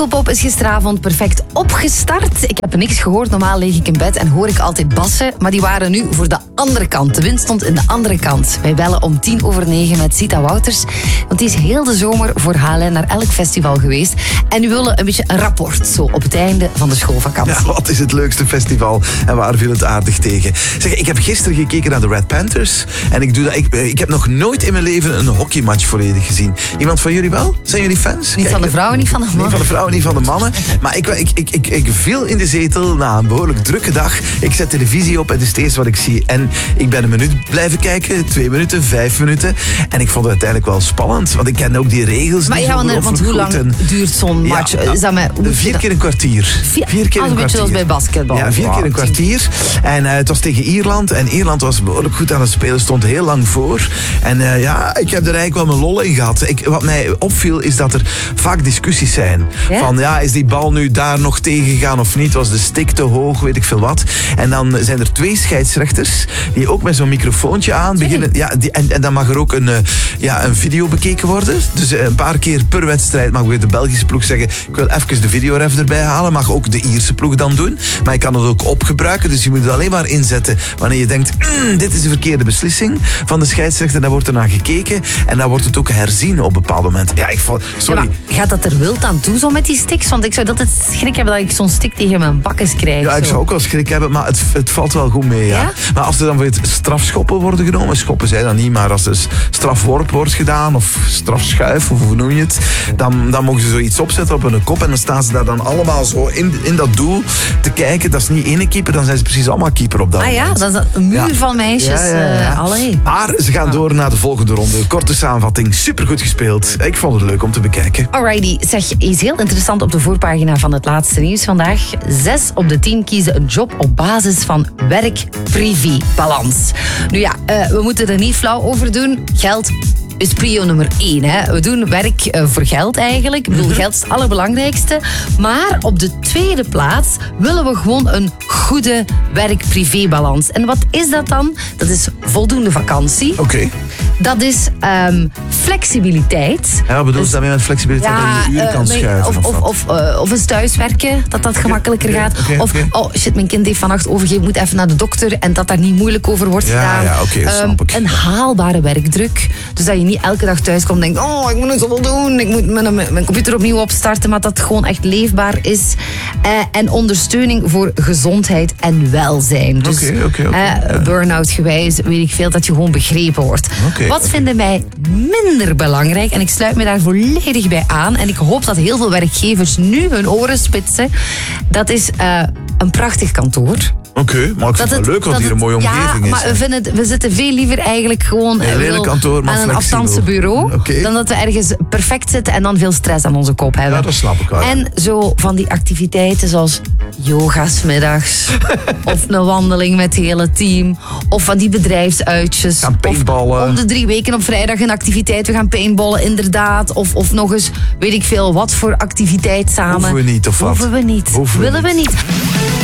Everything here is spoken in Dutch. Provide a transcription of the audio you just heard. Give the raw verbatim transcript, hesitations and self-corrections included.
Pukkelpop is gisteravond perfect opgestart. Ik heb niks gehoord. Normaal lig ik in bed en hoor ik altijd bassen. Maar die waren nu voor de andere kant. De wind stond in de andere kant. Wij bellen om tien over negen met Zita Wouters. Want die is heel de zomer voor H L N naar elk festival geweest. En nu willen een beetje een rapport zo op het einde van de schoolvakantie. Ja, wat is het leukste festival en waar viel het aardig tegen? Zeg, ik heb gisteren gekeken naar de Red Panthers. En ik, doe dat, ik, ik heb nog nooit in mijn leven een hockeymatch volledig gezien. Iemand van jullie wel? Zijn jullie fans? Niet van de vrouwen, niet van de mannen. Niet van de vrouwen, niet van de mannen. Maar ik, ik, ik, ik, ik viel in de zetel na een behoorlijk drukke dag. Ik zet televisie op en het is het eerste wat ik zie. En ik ben een minuut blijven kijken. Twee minuten, vijf minuten. En ik vond het uiteindelijk wel spannend. Want ik ken ook die regels. Maar ja, want, want hoe lang en, duurt zo'n match? Ja, is dat met, vier keer een kwartier. Vier, vier keer als een een beetje kwartier. zoals bij basketbal. Ja, vier keer een kwartier. En uh, het was tegen Ierland. En Ierland was behoorlijk goed aan het spelen. Stond heel lang voor. En uh, ja, ik heb er eigenlijk wel mijn lol in gehad. Ik, wat mij opviel is dat er vaak discussies zijn. Ja? Van ja, is die bal nu daar nog tegen gegaan of niet? Was de stick te hoog? Weet ik veel wat. En dan zijn er twee scheidsrechters die ook met zo'n microfoontje aan beginnen. Ja, die, en, en dan mag er ook een, uh, ja, een video bekeken worden. Dus uh, een paar keer per wedstrijd mag weer de Belgische ploeg zeggen: ik wil even de videoref erbij halen. Mag ook de Ierse ploeg dan doen. Maar je kan het ook opgebruiken. Dus je moet het alleen maar inzetten wanneer je denkt: mm, dit is de verkeerde beslissing van de scheidsrechter. Dan wordt er naar gekeken. En dan wordt het ook herzien op bepaalde momenten. Ja, ik vond, sorry. Ja, gaat dat er wild aan toe zo met die sticks? Want ik zou dat het schrik hebben dat ik zo'n stick tegen mijn bakkes krijg. Ja, ik zo. zou ook wel schrik hebben, maar het, het valt wel goed mee. Ja? Ja? Maar als er dan weer strafschoppen worden genomen, schoppen zij dan niet, maar als er strafworp wordt gedaan of strafschuif, of hoe noem je het, dan, dan mogen ze zoiets opzetten op hun kop en dan staan ze daar dan allemaal zo in, in dat doel te kijken. Dat is niet één keeper, dan zijn ze precies allemaal keeper op dat ah moment. Ah ja, dat is een muur ja. van meisjes. Ja, ja, ja, ja. Uh, allee. Maar ze gaan door naar de volgende ronde. Korte samenvatting, supergoed gespeeld. Ik vond het leuk om te bekijken. Alrighty, zeg, iets heel interessant op de voorpagina van het laatste nieuws vandaag. Zes op de tien kiezen een job op basis van werk-privé-balans. Nu ja, uh, we moeten er niet flauw over doen. Geld is prio nummer één. Hè. We doen werk uh, voor geld eigenlijk. Ik bedoel, geld is het allerbelangrijkste. Maar op de tweede plaats willen we gewoon een goede werk-privé-balans. En wat is dat dan? Dat is voldoende vakantie. Oké. Okay. Dat is um, flexibiliteit. Ja, wat bedoel je dus, daarmee met flexibiliteit? Ja, dat je je uren kan uh, schuiven? Of, of, of, uh, of eens thuiswerken, dat dat gemakkelijker okay, gaat. Okay, of, okay. oh shit, mijn kind heeft vannacht overgegeven, moet even naar de dokter. En dat daar niet moeilijk over wordt ja, gedaan. Ja, okay, um, snap ik. Een haalbare werkdruk. Dus dat je niet elke dag thuis komt en denkt: oh, ik moet nog zoveel doen. Ik moet mijn, mijn computer opnieuw opstarten. Maar dat het gewoon echt leefbaar is. Uh, en ondersteuning voor gezondheid en welzijn. Dus okay, okay, okay. Uh, burn-out gewijs, weet ik veel, dat je gewoon begrepen wordt. Okay, Wat okay. vinden wij minder belangrijk? En ik sluit me daar volledig bij aan. En ik hoop dat heel veel werkgevers nu hun oren spitsen. Dat is uh, een prachtig kantoor. Oké, okay, maar ik vind het wel leuk dat hier een mooie omgeving ja, is. maar we, vinden het, we zitten veel liever eigenlijk gewoon een lelijk kantoor, maar aan een afstandse bureau. Okay. Dan dat we ergens perfect zitten en dan veel stress aan onze kop hebben. Ja, dat snap ik wel. En zo van die activiteiten zoals yoga 's middags. Of een wandeling met het hele team. Of van die bedrijfsuitjes. Gaan paintballen. Of om de drie weken op vrijdag een activiteit. We gaan paintballen, inderdaad. Of, of nog eens, weet ik veel, wat voor activiteit samen. Hoeven we niet, of wat? Hoeven we niet. Hoeven we Willen niet. we niet.